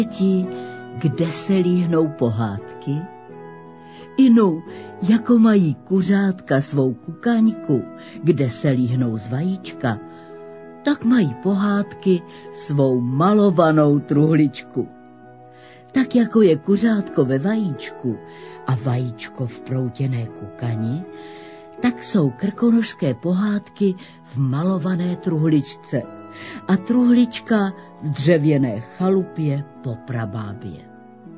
Děti, kde se líhnou pohádky? Inu, jako mají kuřátka svou kukaňku, kde se líhnou z vajíčka, tak mají pohádky svou malovanou truhličku. Tak jako je kuřátko ve vajíčku a vajíčko v proutěné kukani, tak jsou krkonošské pohádky v malované truhličce a truhlička v dřevěné chalupě po prabábě.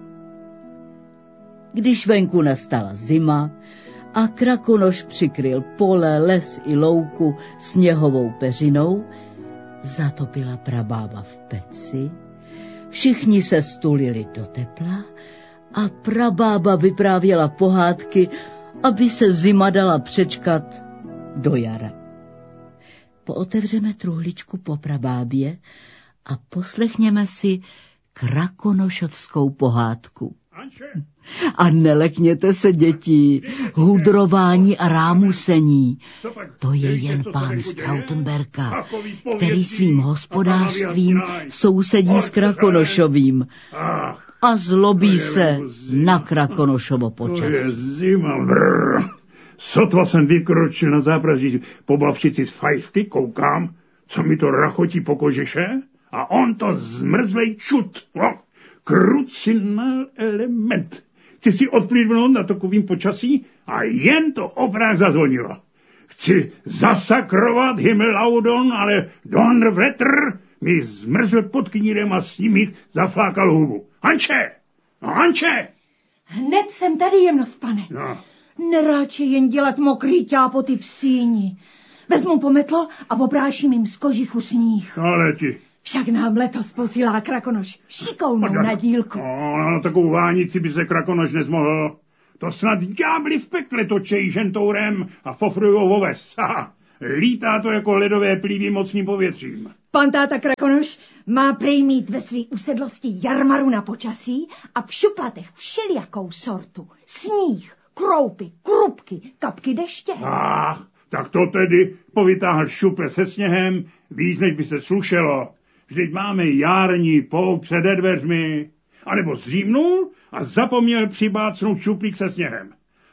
Když venku nastala zima a Krakonoš přikryl pole, les i louku sněhovou peřinou, zatopila prabába v peci, všichni se stulili do tepla a prabába vyprávěla pohádky, aby se zima dala přečkat do jara. Pootevřeme truhličku po prabábě a poslechněme si krakonošovskou pohádku. A nelekněte se, děti, hudrování a rámusení. To je jen pán z Trautenberka, který svým hospodářstvím sousedí s Krakonošovým a zlobí se na Krakonošovo počasí. To je zima, Sotva jsem vykročil na zápraží po babčici z fajfky, koukám, co mi to rachotí po kožeše, a on to zmrzlej čut. Krucinál element. Chci si odplivnout na takovým počasí a jen to oprach zazvonilo. Chci zasakrovat Himmelaudon, ale Donnerwetter mi zmrzl pod knírem a s ním mi zaflákal hubu. Hanče! No, Hanče! Hned jsem tady, jemnost, pane. No. Neráče jen dělat mokrý ťápoty v síni. Vezmu pometlo a opráším jim z kožichu sníh. Ale ti... Však nám letos posílá Krakonoš šikovnou na dílku. Na takovou vánici by se Krakonoš nezmohl. To snad ďábli v pekle točej žentourem a fofrujou oves. Lítá to jako ledové plívy mocným povětřím. Pan táta Krakonoš má prej mít ve svý usedlosti jarmaru na počasí a v šuplatech všelijakou sortu. Sníh, kroupy, krupky, kapky deště. Tak to tedy povytáhl šuple se sněhem, víc než by se slušelo. Vždyť máme jární pout před dveřmi. A nebo zřímnul a zapomněl přibácnout šuplík se sněhem.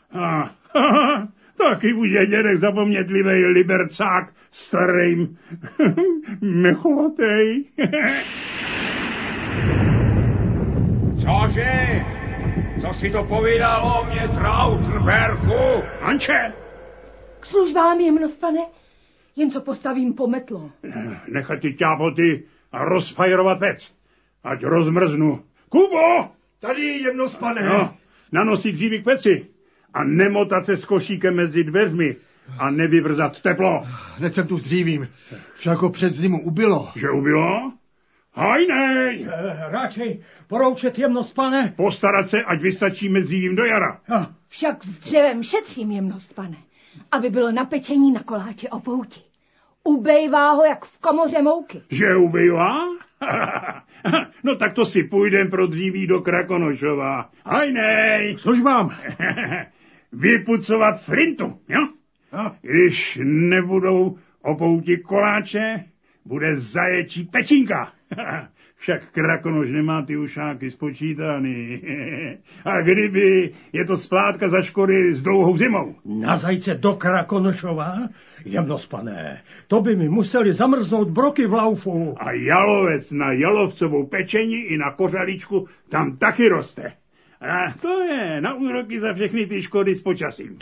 Taky už je dědek zapomnětlivej libercák, starým mechovatej. Cože? Co si to povídal o mě, Trautenberku? Anče! K službám, jemnost, pane, jen co postavím pometlo. Nechat ti ťápoty a rozfajrovat vec. Ať rozmrznu. Kubo! Tady, jemnost, pane. No, nanosit dříví k peci a nemotat se s košíkem mezi dveřmi a nevyvrzat teplo. Hned jsem tu s dřívím. Však před zimu ubylo. Že ubylo? Hajnej! Radšej poroučet, jemnost, pane. Postarat se, ať vystačíme s dřívím do jara. Však s dřevem šetřím, jemnost, pane, aby bylo na pečení na koláče o pouti. Ubejvá ho jak v komoře mouky. Že ubejvá? No tak to si půjdem pro dříví do Krakonošova. Hajnej! Službám. Vypucovat flintu, jo? Když nebudou o pouti koláče, bude zaječí pečínka. Však Krakonoš nemá ty ušáky spočítaný. A kdyby, je to splátka za škody s dlouhou zimou. Na zajce do Krakonošova? Jemnost, pane, to by mi museli zamrznout broky v laufu. A jalovec na jalovcovou pečení i na kořaličku tam taky roste. A to je na úroky za všechny ty škody s počasím.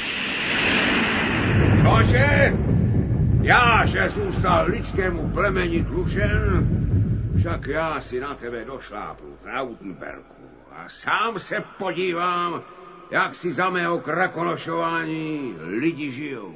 Cože? Já, že zůstal lidskému plemeni dlužen, však já si na tebe došlápnu, Trautenberku, a sám se podívám, jak si za mého krakonošování lidi žijou.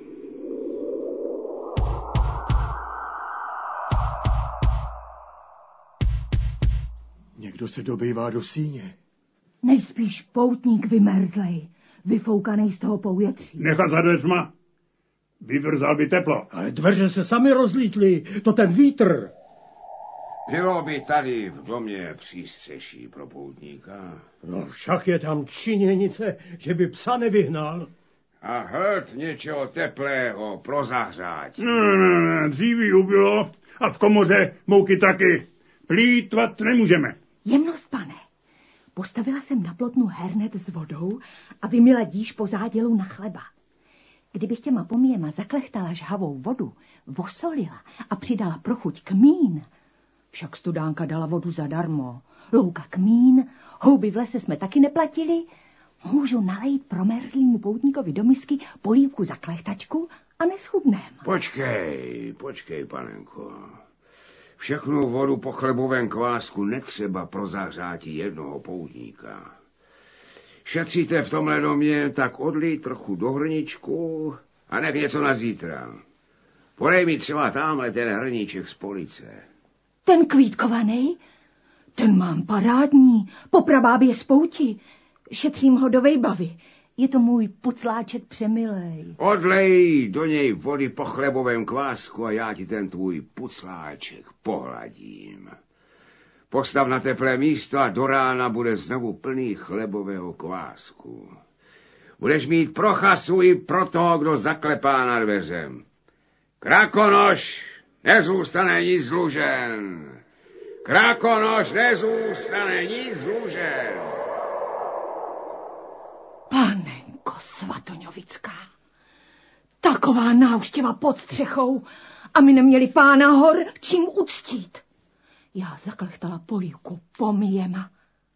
Někdo se dobývá do síně. Nejspíš poutník vymerzlej, vyfoukanej z toho povětří. Nechat za dveřma. Vyvrzal by teplo. Ale dveře se sami rozlítly, to ten vítr. Bylo by tady v domě přístřeší pro poutníka. No však je tam činěnice, že by psa nevyhnal. A hled něčeho teplého pro zahřátí. Ne, dříví ubylo a v komoře mouky taky. Plýtvat nemůžeme. Jemnost, pane, postavila jsem na plotnu hernet s vodou a vymila díž po zádělu na chleba. Kdybych těma poměma zaklechtala žhavou vodu, vosolila a přidala pro chuť kmín, však studánka dala vodu zadarmo, louka kmín, houby v lese jsme taky neplatili, můžu nalejt promerzlýmu poutníkovi do misky polívku za klechtačku a neschudném. Počkej, panenko. Všechnu vodu po chlebovém kvásku netřeba pro zahřátí jednoho poutníka. Šetříte v tomhle domě, tak odlij trochu do hrničku a nech něco na zítra. Podej mi třeba tamhle ten hrníček z police. Ten kvítkovanej? Ten mám parádní, po prabábě z pouti. Šetřím ho do vejbavy. Je to můj pucláček přemilej. Odlej do něj vody po chlebovém kvásku a já ti ten tvůj pucláček pohladím. Postav na teplé místo a do rána bude znovu plný chlebového kvásku. Budeš mít pro chasu i pro toho, kdo zaklepá na dveřem. Krakonoš, nezůstane nic dlužen. Krakonoš, nezůstane nic dlužen. Panenko Svatoňovická, taková návštěva pod střechou a my neměli pána hor čím uctít. Já zaklechtala polívku poměma.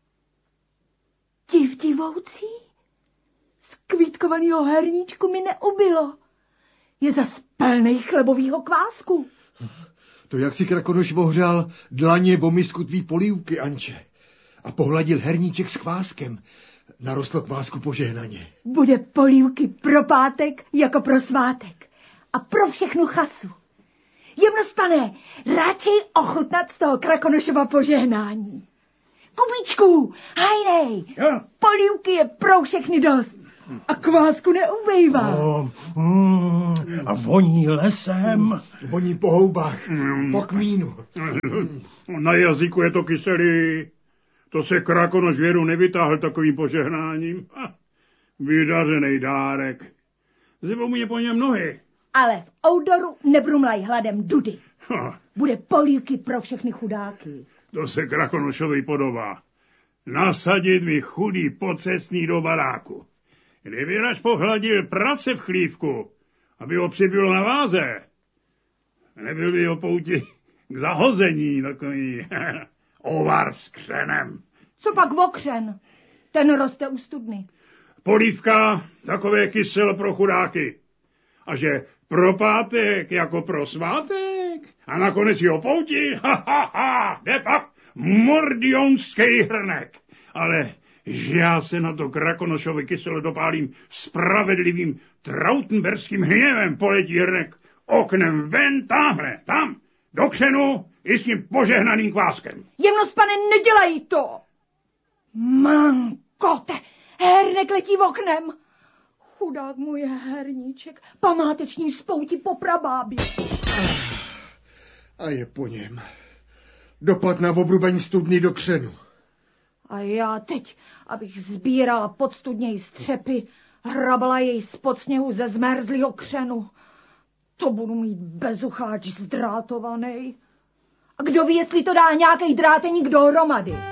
Divdivoucí? Z kvítkovaného herníčku mi neubylo. Je zas plnej chlebovýho kvásku. To jak si Krakonoš ohřál dlaně o misku tvý polívky, Anče, a pohladil herníček s kváskem, narostlo kvásku požehnaně. Bude polívky pro pátek jako pro svátek a pro všechnu chasu. Jemnost, pane, radši ochutnat z toho Krakonošova požehnání. Kubíčku, hajnej, polívky je pro všechny dost a kvásku neubejvá. A voní lesem. Voní po houbách, po kmínu. Na jazyku je to kyselý. To se Krakonoš věru nevytáhl takovým požehnáním. Vydařenej dárek. Zibou mě po něm nohy. Ale v oudoru nebrumlaj hladem dudy. Bude polívky pro všechny chudáky. To se Krakonošovi podobá. Nasadit mi chudý pocestný do baráku. Kdyby rač pohladil prase v chlívku, aby ho přibylo na váze, nebyl by ho pouti k zahození takový ovar s křenem. Co pak okřen? Ten roste u studny. Polívka, takové kyselo pro chudáky. A že pro pátek jako pro svátek a nakonec jeho pouti, jde pak mordionský hrnek. Ale že já se na to Krakonošovi kyselo dopálím spravedlivým trautenberským hněvem, poletí hrnek oknem ven tamhle, tam, do křenu i s tím požehnaným kváskem. Jemnost, pane, nedělej to! Mankote, hernek letí v oknem. Chudák můj herníček, památeční spouti po prabábě. A je po něm. Dopad na obrubeň studny do křenu. A já teď, abych sbírala pod studněj střepy, hrabala jej spod sněhu ze zmerzlýho křenu. To budu mít bezucháč zdrátovanej. A kdo ví, jestli to dá nějakej dráteník dohromady.